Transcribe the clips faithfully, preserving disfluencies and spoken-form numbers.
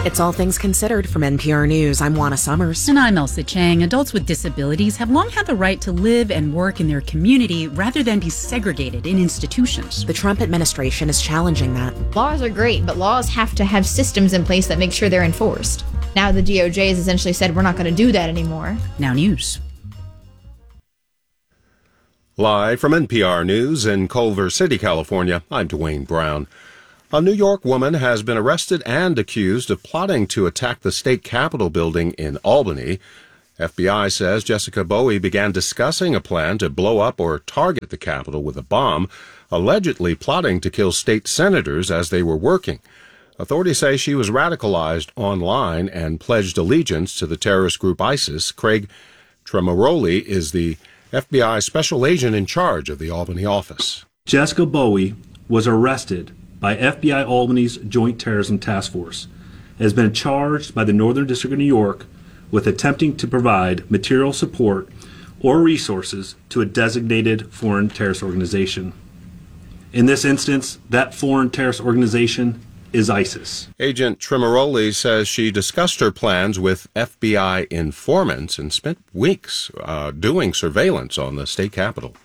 It's All Things Considered from N P R News. I'm Juana Summers. And I'm Elsa Chang. Adults with disabilities have long had the right to live and work in their community rather than be segregated in institutions. The Trump administration is challenging that. Laws are great, but laws have to have systems in place that make sure they're enforced. Now the D O J has essentially said we're not going to do that anymore. Now news. Live from N P R News in Culver City, California, I'm Dwayne Brown. A New York woman has been arrested and accused of plotting to attack the state capitol building in Albany. F B I says Jessica Bowie began discussing a plan to blow up or target the Capitol with a bomb, allegedly plotting to kill state senators as they were working. Authorities say she was radicalized online and pledged allegiance to the terrorist group ISIS. Craig Tremoroli is the F B I special agent in charge of the Albany office. Jessica Bowie was arrested by F B I Albany's Joint Terrorism Task Force, has been charged by the Northern District of New York with attempting to provide material support or resources to a designated foreign terrorist organization. In this instance, that foreign terrorist organization is ISIS. Agent Tremoroli says she discussed her plans with F B I informants and spent weeks uh, doing surveillance on the state capitol.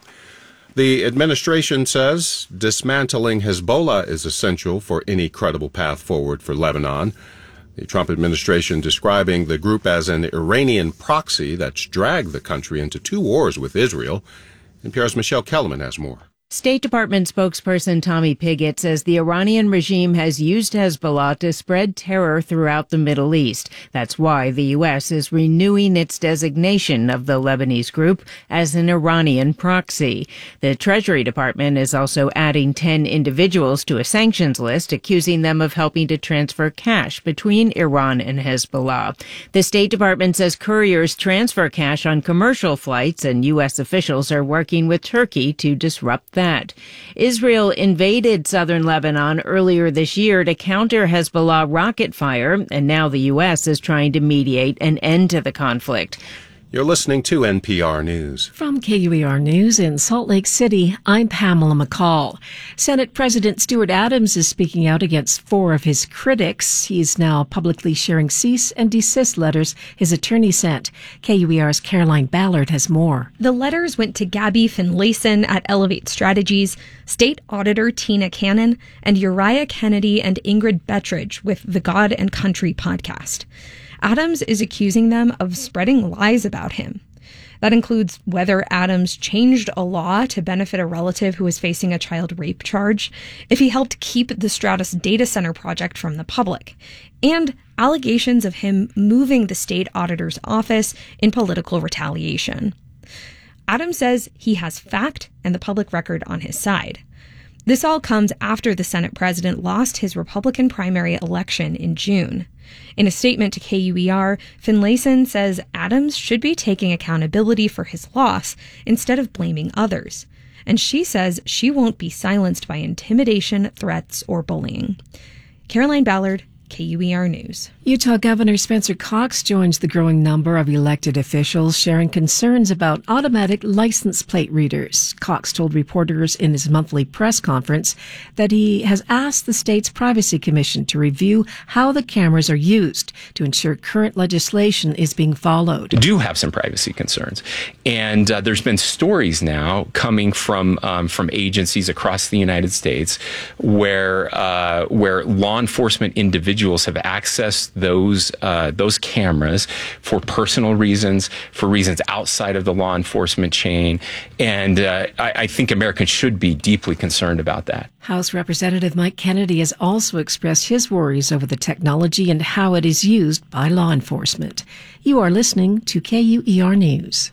The administration says dismantling Hezbollah is essential for any credible path forward for Lebanon. The Trump administration describing the group as an Iranian proxy that's dragged the country into two wars with Israel. N P R's Michelle Kellerman has more. State Department spokesperson Tommy Pigott says the Iranian regime has used Hezbollah to spread terror throughout the Middle East. That's why the U S is renewing its designation of the Lebanese group as an Iranian proxy. The Treasury Department is also adding ten individuals to a sanctions list, accusing them of helping to transfer cash between Iran and Hezbollah. The State Department says couriers transfer cash on commercial flights, and U S officials are working with Turkey to disrupt that. That. Israel invaded southern Lebanon earlier this year to counter Hezbollah rocket fire, and now the U S is trying to mediate an end to the conflict. You're listening to N P R News. From K U E R News in Salt Lake City, I'm Pamela McCall. Senate President Stuart Adams is speaking out against four of his critics. He's now publicly sharing cease and desist letters his attorney sent. K U E R's Caroline Ballard has more. The letters went to Gabby Finlayson at Elevate Strategies, State Auditor Tina Cannon, and Uriah Kennedy and Ingrid Bettridge with the God and Country podcast. Adams is accusing them of spreading lies about him. That includes whether Adams changed a law to benefit a relative who was facing a child rape charge, if he helped keep the Stratus data center project from the public, and allegations of him moving the state auditor's office in political retaliation. Adams says he has fact and the public record on his side. This all comes after the Senate president lost his Republican primary election in June. In a statement to K U E R, Finlayson says Adams should be taking accountability for his loss instead of blaming others. And she says she won't be silenced by intimidation, threats, or bullying. Caroline Ballard, K U E R News. Utah Governor Spencer Cox joins the growing number of elected officials sharing concerns about automatic license plate readers. Cox told reporters in his monthly press conference that he has asked the state's Privacy Commission to review how the cameras are used to ensure current legislation is being followed. Do have some privacy concerns. And uh, there's been stories now coming from um, from agencies across the United States where uh, where law enforcement individuals have accessed those uh, those cameras for personal reasons, for reasons outside of the law enforcement chain, and uh, I, I think Americans should be deeply concerned about that. House Representative Mike Kennedy has also expressed his worries over the technology and how it is used by law enforcement. You are listening to K U E R News.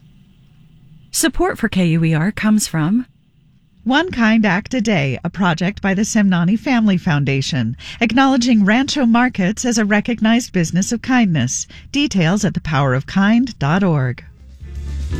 Support for K U E R comes from One Kind Act a Day, a project by the Semnani Family Foundation, acknowledging Rancho Markets as a recognized business of kindness. Details at the power of kind dot org.